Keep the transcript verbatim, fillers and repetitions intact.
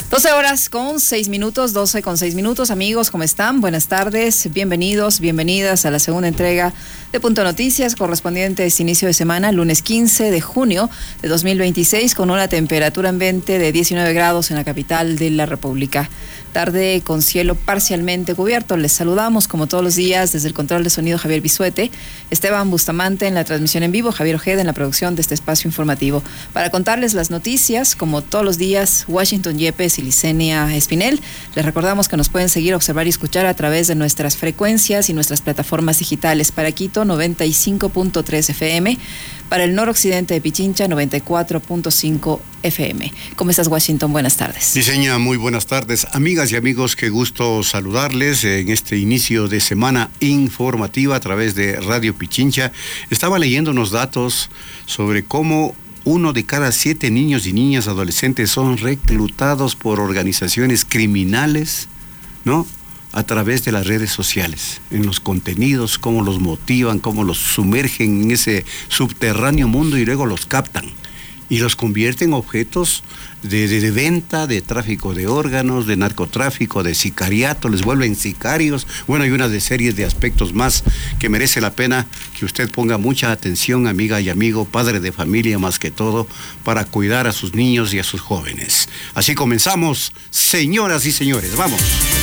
doce horas con seis minutos, doce con seis minutos. Amigos, ¿cómo están? Buenas tardes, bienvenidos, bienvenidas a la segunda entrega de Punto Noticias, correspondiente a este inicio de semana, lunes quince de junio de dos mil veintiséis, con una temperatura ambiente de diecinueve grados en la capital de la República. Tarde con cielo parcialmente cubierto. Les saludamos como todos los días desde el control de sonido Javier Bisuete, Esteban Bustamante en la transmisión en vivo, Javier Ojeda en la producción de este espacio informativo. Para contarles las noticias, como todos los días, Washington Yepes y Licenia Espinel. Les recordamos que nos pueden seguir, observar y escuchar a través de nuestras frecuencias y nuestras plataformas digitales. Para Quito, noventa y cinco punto tres F M. Para el noroccidente de Pichincha, noventa y cuatro punto cinco F M. ¿Cómo estás, Washington? Buenas tardes. Diseña, muy buenas tardes. Amigas y amigos, qué gusto saludarles en este inicio de semana informativa a través de Radio Pichincha. Estaba leyendo unos datos sobre cómo uno de cada siete niños y niñas adolescentes son reclutados por organizaciones criminales, ¿no?, a través de las redes sociales, en los contenidos, cómo los motivan, cómo los sumergen en ese subterráneo mundo y luego los captan y los convierten en objetos de, de, de venta, de tráfico de órganos, de narcotráfico, de sicariato, les vuelven sicarios. Bueno, hay una de series de aspectos más que merece la pena que usted ponga mucha atención, amiga y amigo, padre de familia más que todo, para cuidar a sus niños y a sus jóvenes. Así comenzamos, señoras y señores, vamos.